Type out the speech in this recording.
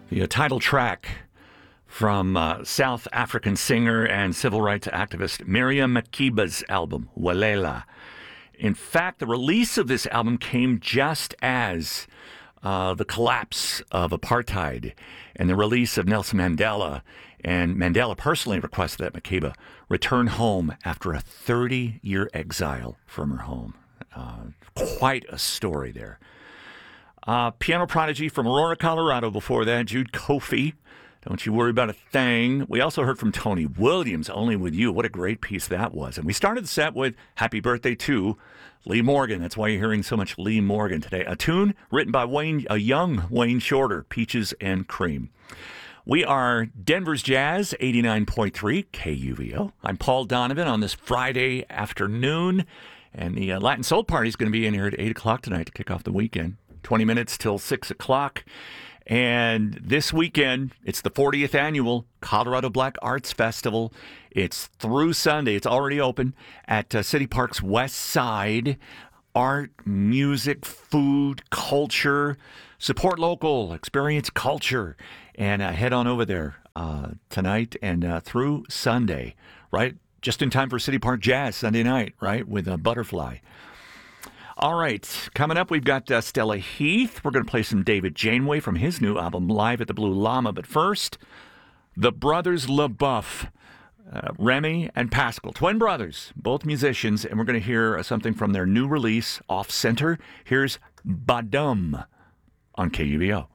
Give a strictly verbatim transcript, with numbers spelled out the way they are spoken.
The uh, title track from uh, South African singer and civil rights activist Miriam Makeba's album, Walela. In fact, the release of this album came just as uh, the collapse of apartheid and the release of Nelson Mandela. And Mandela personally requested that Makeba return home after a thirty-year exile from her home. Uh, quite a story there. Uh, piano prodigy from Aurora, Colorado before that, Jude Kofi. Don't you worry about a thing. We also heard from Tony Williams, Only With You. What a great piece that was. And we started the set with Happy Birthday to Lee Morgan. That's why you're hearing so much Lee Morgan today. A tune written by Wayne, a young Wayne Shorter, Peaches and Cream. We are Denver's Jazz, eighty-nine point three K U V O. I'm Paul Donovan on this Friday afternoon. And the uh, Latin Soul Party is going to be in here at eight o'clock tonight to kick off the weekend. twenty minutes till six o'clock. And this weekend, it's the fortieth annual Colorado Black Arts Festival. It's through Sunday. It's already open at uh, City Park's west side. Art, music, food, culture. Support local, experience culture. And uh, head on over there uh, tonight and uh, through Sunday, right? Just in time for City Park Jazz Sunday night, right? With a Butterfly. All right, coming up, we've got uh, Stella Heath. We're going to play some David Janeway from his new album, Live at the Blue Llama. But first, the Brothers LaBeouf, uh, Remy and Pascal, twin brothers, both musicians, and we're going to hear uh, something from their new release, Off Center. Here's Badum on K U V O.